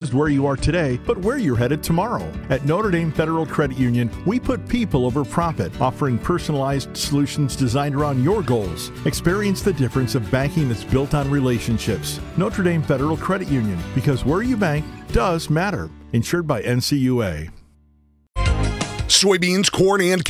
just where you are today, but where you're headed tomorrow. At Notre Dame Federal Credit Union, we put people over profit, offering personalized solutions designed around your goals. Experience the difference of banking that's built on relationships. Notre Dame Federal Credit Union, because where you bank does matter. Insured by NCUA. Soybeans, corn, and